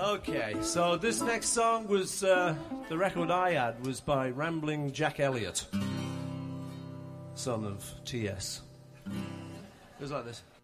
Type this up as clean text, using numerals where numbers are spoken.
Okay, so this next song was the record I had was by Rambling Jack Elliott, son of T.S. It was like this.